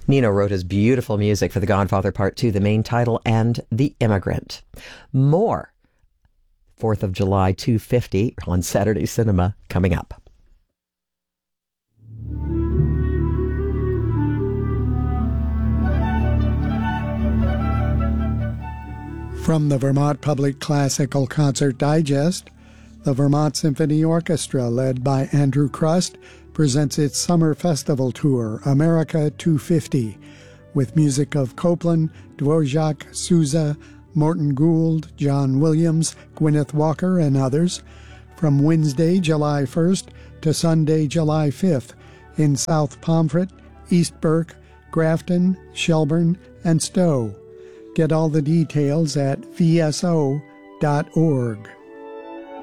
Nino wrote his beautiful music for The Godfather Part 2, the main title, and The Immigrant. More 4th of July 250 on Saturday Cinema coming up. From the Vermont Public Classical Concert Digest, the Vermont Symphony Orchestra, led by Andrew Crust, presents its summer festival tour, America 250, with music of Copland, Dvorak, Sousa, Morton Gould, John Williams, Gwyneth Walker, and others, from Wednesday, July 1st to Sunday, July 5th, in South Pomfret, East Burke, Grafton, Shelburne, and Stowe. Get all the details at vso.org.